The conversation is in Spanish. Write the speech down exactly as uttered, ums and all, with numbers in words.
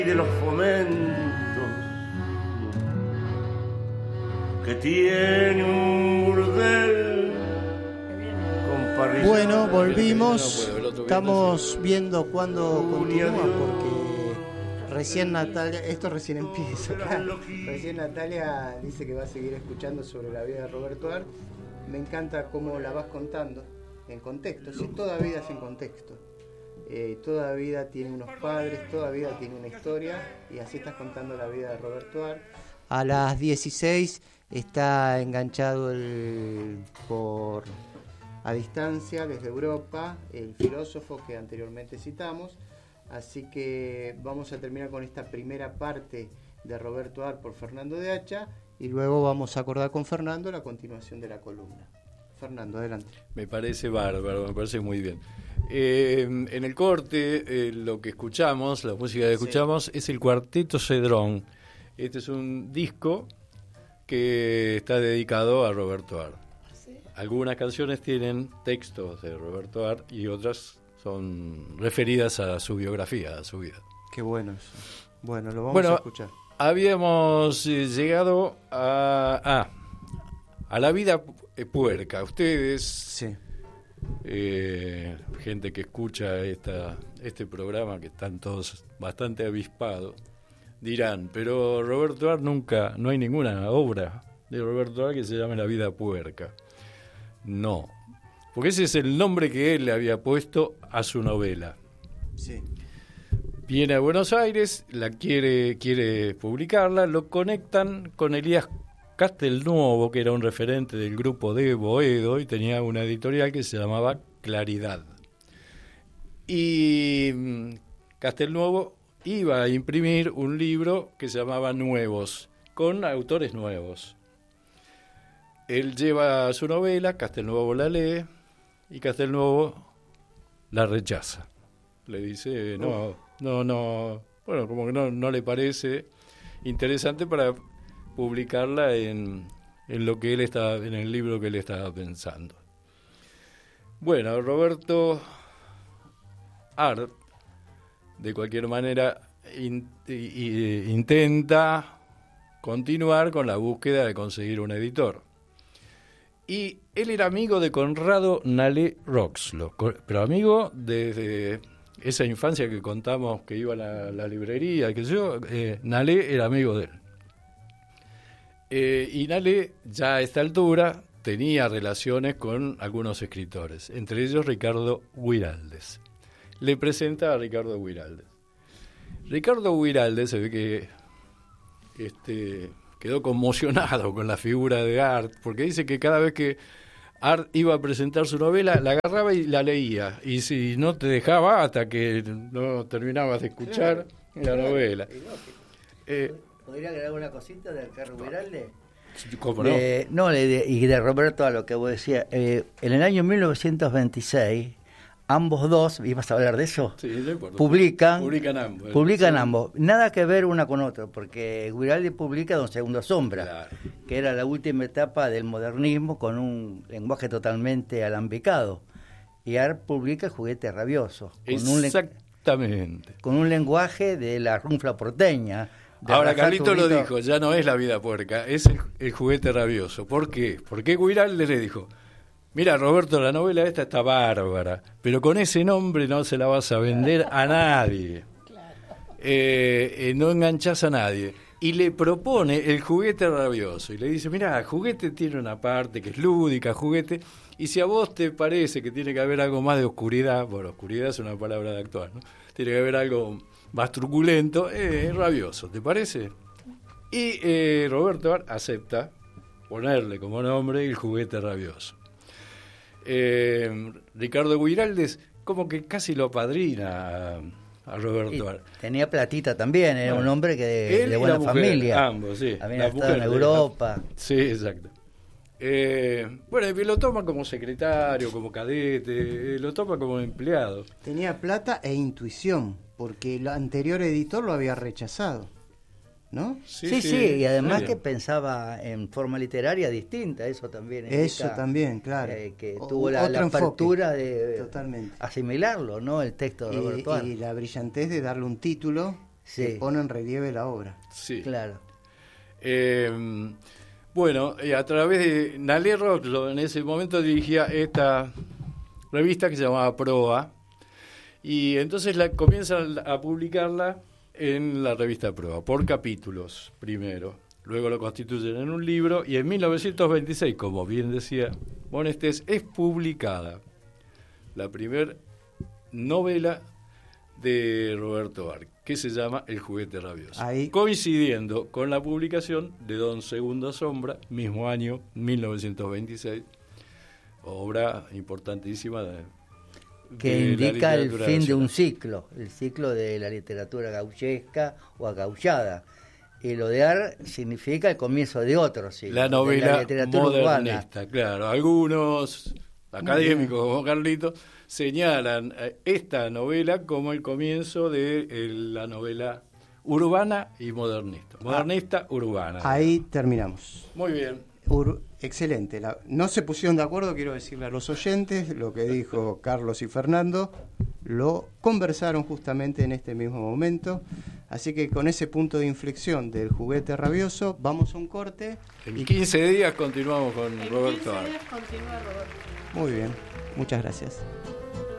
de los fomentos que tiene un burdel con parrilla. Bueno, volvimos. Estamos viendo cuándo continúa porque recién Natalia, esto recién empieza. Recién Natalia dice que va a seguir escuchando sobre la vida de Roberto Art. Me encanta cómo la vas contando en contexto. Sí, toda vida es en contexto. Eh, toda vida tiene unos padres, toda vida tiene una historia, y así estás contando la vida de Roberto Art. A las dieciséis está enganchado el, por a distancia desde Europa el filósofo que anteriormente citamos, así que vamos a terminar con esta primera parte de Roberto Art por Fernando de Hacha y luego vamos a acordar con Fernando la continuación de la columna. Fernando, adelante. Me parece bárbaro, me parece muy bien. Eh, en el corte, eh, lo que escuchamos, la música que escuchamos, sí, es el Cuarteto Cedrón. Este es un disco que está dedicado a Roberto Art. ¿Sí? Algunas canciones tienen textos de Roberto Art y otras son referidas a su biografía, a su vida. Qué bueno eso. Bueno, lo vamos bueno, a escuchar. Habíamos eh, llegado a, a, a la vida puerca. Ustedes... Sí. Eh, gente que escucha esta, este programa, que están todos bastante avispados, dirán, pero Roberto Art nunca, no hay ninguna obra de Roberto Art que se llame La vida puerca. No, porque ese es el nombre que él le había puesto a su novela. Sí. Viene a Buenos Aires, la quiere, quiere publicarla, lo conectan con Elías Castelnuovo, que era un referente del grupo de Boedo y tenía una editorial que se llamaba Claridad. Y Castelnuovo iba a imprimir un libro que se llamaba Nuevos, con autores nuevos. Él lleva su novela, Castelnuovo la lee y Castelnuovo la rechaza. Le dice, no, no, no, bueno, como que no, no le parece interesante para publicarla en, en lo que él estaba, en el libro que él estaba pensando. Bueno, Roberto Art, de cualquier manera, in, in, intenta continuar con la búsqueda de conseguir un editor. Y él era amigo de Conrado Nalé Roxlo, pero amigo desde esa infancia que contamos que iba a la, la librería, que yo, eh, Nalé era amigo de él. Eh, y Nalé, ya a esta altura, tenía relaciones con algunos escritores, entre ellos Ricardo Guiraldes. Le presenta a Ricardo Guiraldes. Ricardo Guiraldes se ve que este, quedó conmocionado con la figura de Art, porque dice que cada vez que Art iba a presentar su novela, la agarraba y la leía, y si no te dejaba hasta que no terminabas de escuchar la novela. Eh, ¿Podría agregar una cosita del Carlos Guiraldes? ¿Cómo no? Eh, no, de, y de Roberto, a lo que vos decías. Eh, en el año mil novecientos veintiséis, ambos dos, ¿ibas a hablar de eso? Sí, no importa. Publican, publican ambos. Publican sí. ambos. Nada que ver una con otra, porque Guiraldes publica Don Segundo Sombra, Claro. que era la última etapa del modernismo con un lenguaje totalmente alambicado. Y Art publica El Juguete Rabioso. Con un Exactamente. Con un lenguaje de la runfla porteña. Ahora Carlito lo dijo, ya no es La vida puerca, es el, el Juguete rabioso. ¿Por qué? Porque Guiraldes le dijo, mira Roberto, la novela esta está bárbara, pero con ese nombre no se la vas a vender a nadie. Claro. Eh, eh, no enganchás a nadie. Y le propone El Juguete rabioso. Y le dice, mira, Juguete tiene una parte que es lúdica, Juguete, y si a vos te parece que tiene que haber algo más de oscuridad, bueno, oscuridad es una palabra de actual, ¿no? Tiene que haber algo más truculento, eh, rabioso, ¿te parece? Y eh, Roberto Art acepta ponerle como nombre El Juguete rabioso. Eh, Ricardo Guiraldes como que casi lo apadrina a, a Roberto Art. Tenía platita también, era bueno, un hombre que de, él de buena y la mujer, familia. Ambos, sí. Había estado en Europa. De, sí, exacto. Eh, bueno, y lo toma como secretario, como cadete, lo toma como empleado. Tenía plata e intuición, porque el anterior editor lo había rechazado, ¿no? Sí, sí, sí, sí y además sí. que pensaba en forma literaria distinta, eso también. Eso también, claro. Eh, que o, tuvo la, la apertura de Totalmente. asimilarlo, ¿no? El texto de y, Roberto Art. Y la brillantez de darle un título sí. que pone en relieve la obra. Sí. Claro. Eh, bueno, eh, a través de Nalé Roxlo, en ese momento dirigía esta revista que se llamaba Proa, y entonces la, comienzan a publicarla en la revista Proa, por capítulos primero, luego lo constituyen en un libro, y en mil novecientos veintiséis, como bien decía Bonestés, es publicada la primera novela de Roberto Arlt, que se llama El juguete rabioso, Ahí. coincidiendo con la publicación de Don Segunda Sombra, mismo año, mil novecientos veintiséis, obra importantísima de, que de indica el fin nacional. de un ciclo, el ciclo de la literatura gauchesca o agauchada. Y lo de Arlt significa el comienzo de otro ciclo, La novela de la literatura modernista, urbana. claro. Algunos académicos como Carlito señalan eh, esta novela como el comienzo de eh, la novela urbana y modernista. Modernista, ah, urbana. Ahí terminamos. Muy bien. Ur- excelente. La- no se pusieron de acuerdo, quiero decirle a los oyentes, lo que dijo Carlos y Fernando, lo conversaron justamente en este mismo momento. Así que con ese punto de inflexión del juguete rabioso, vamos a un corte. En quince días continuamos con En Roberto quince Arlt. días continúa Roberto. Muy bien, muchas gracias.